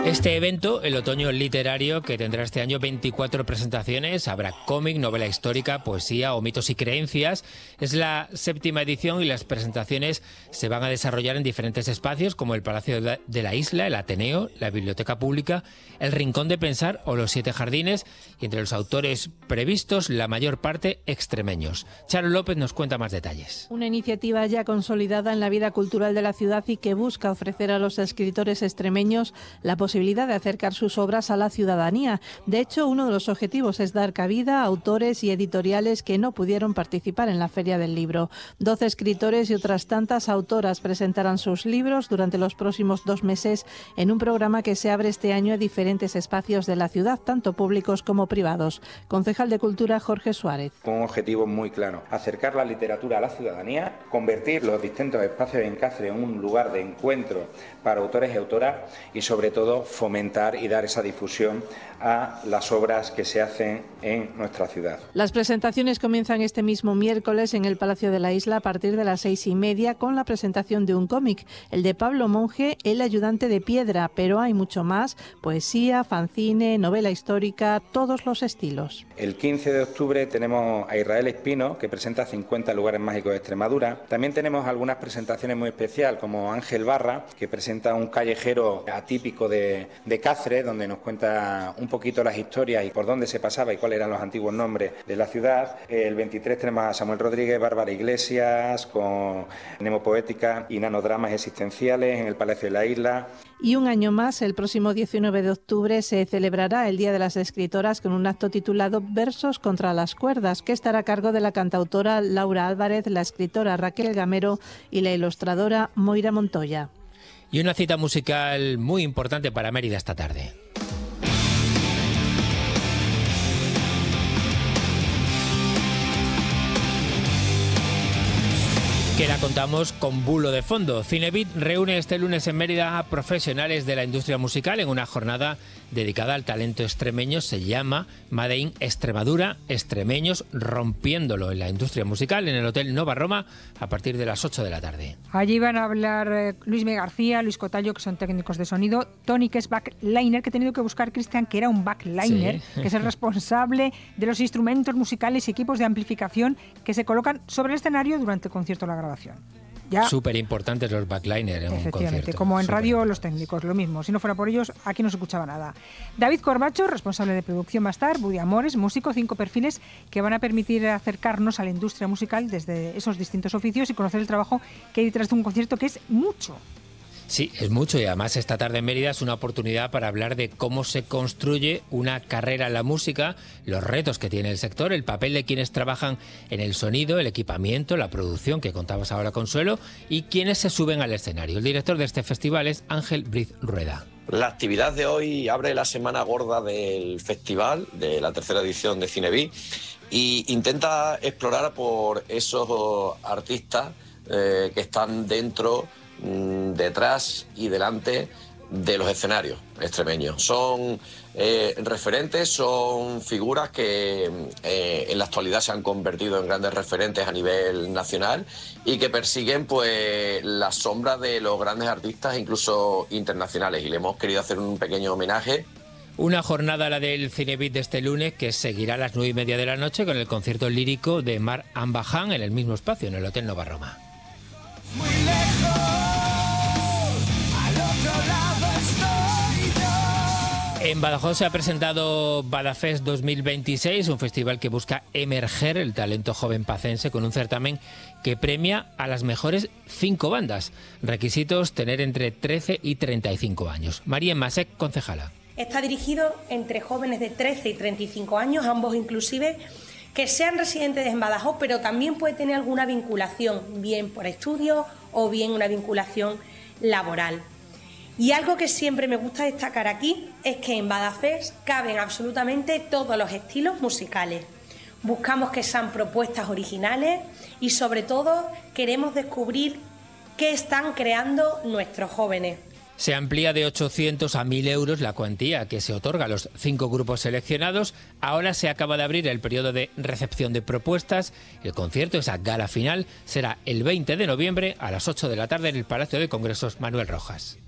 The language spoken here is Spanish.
Este evento, el Otoño Literario, que tendrá este año 24 presentaciones, habrá cómic, novela histórica, poesía o mitos y creencias. Es la 7ª edición y las presentaciones se van a desarrollar en diferentes espacios como el Palacio de la Isla, el Ateneo, la Biblioteca Pública, el Rincón de Pensar o los 7 Jardines, y entre los autores previstos, la mayor parte extremeños. Charo López nos cuenta más detalles. Una iniciativa ya consolidada en la vida cultural de la ciudad y que busca ofrecer a los escritores extremeños la posibilidad de acercar sus obras a la ciudadanía. De hecho, uno de los objetivos es dar cabida a autores y editoriales que no pudieron participar en la Feria del Libro. 12 escritores y otras tantas autoras presentarán sus libros durante los próximos 2 meses en un programa que se abre este año a diferentes espacios de la ciudad, tanto públicos como privados. Concejal de Cultura, Jorge Suárez. Con un objetivo muy claro: acercar la literatura a la ciudadanía, convertir los distintos espacios en Cáceres en un lugar de encuentro para autores y autoras y, sobre todo, fomentar y dar esa difusión a las obras que se hacen en nuestra ciudad. Las presentaciones comienzan este mismo miércoles en el Palacio de la Isla a partir de las 6:30 con la presentación de un cómic, el de Pablo Monge, El ayudante de piedra, pero hay mucho más: poesía, fanzine, novela histórica, todos los estilos. El 15 de octubre tenemos a Israel Espino, que presenta 50 lugares mágicos de Extremadura. También tenemos algunas presentaciones muy especiales, como Ángel Barra, que presenta un callejero atípico de Cáceres, donde nos cuenta un poquito las historias y por dónde se pasaba y cuáles eran los antiguos nombres de la ciudad. El 23 tenemos a Samuel Rodríguez, Bárbara Iglesias, con Nemopoética y nanodramas existenciales en el Palacio de la Isla. Y un año más, el próximo 19 de octubre, se celebrará el Día de las Escritoras con un acto titulado Versos contra las cuerdas, que estará a cargo de la cantautora Laura Álvarez, la escritora Raquel Gamero y la ilustradora Moira Montoya. Y una cita musical muy importante para Mérida esta tarde. Que la contamos con bulo de fondo. Cinebit reúne este lunes en Mérida a profesionales de la industria musical en una jornada dedicada al talento extremeño. Se llama Made in Extremadura, extremeños rompiéndolo en la industria musical, en el Hotel Nova Roma, a partir de las 8 de la tarde. Allí van a hablar Luis M. García, Luis Cotallo, que son técnicos de sonido, Tony, que es backliner, que he tenido que buscar, Cristian, que era un backliner, sí, que es el responsable de los instrumentos musicales y equipos de amplificación que se colocan sobre el escenario durante el concierto o la grabación. Súper importantes los backliners en un concierto. Como en radio los técnicos, lo mismo. Si no fuera por ellos, aquí no se escuchaba nada. David Corbacho, responsable de producción Mastar, Buddy Amores, músico, 5 perfiles que van a permitir acercarnos a la industria musical desde esos distintos oficios y conocer el trabajo que hay detrás de un concierto, que es mucho. Sí, es mucho, y además esta tarde en Mérida es una oportunidad para hablar de cómo se construye una carrera en la música, los retos que tiene el sector, el papel de quienes trabajan en el sonido, el equipamiento, la producción, que contabas ahora, Consuelo, y quienes se suben al escenario. El director de este festival es Ángel Briz Rueda. La actividad de hoy abre la semana gorda del festival, de la 3ª edición de Cinebit, y intenta explorar por esos artistas que están dentro, detrás y delante de los escenarios extremeños. Son referentes, son figuras que en la actualidad se han convertido en grandes referentes a nivel nacional y que persiguen pues la sombra de los grandes artistas, incluso internacionales, y le hemos querido hacer un pequeño homenaje. Una jornada, la del Cinebit de este lunes, que seguirá a las 9:30 de la noche con el concierto lírico de Mar Ambaján en el mismo espacio, en el Hotel Nova Roma. Muy lejos, al otro lado estoy yo. En Badajoz se ha presentado Badafest 2026, un festival que busca emerger el talento joven pacense con un certamen que premia a las mejores 5 bandas. Requisitos: tener entre 13 y 35 años. María Masek, concejala. Está dirigido entre jóvenes de 13 y 35 años, ambos inclusive, que sean residentes en Badajoz, pero también puede tener alguna vinculación, bien por estudios o bien una vinculación laboral. Y algo que siempre me gusta destacar aquí es que en Badafest caben absolutamente todos los estilos musicales. Buscamos que sean propuestas originales y, sobre todo, queremos descubrir qué están creando nuestros jóvenes. Se amplía de 800 a 1.000 euros la cuantía que se otorga a los 5 grupos seleccionados. Ahora se acaba de abrir el periodo de recepción de propuestas. El concierto, esa gala final, será el 20 de noviembre a las 8 de la tarde en el Palacio de Congresos Manuel Rojas.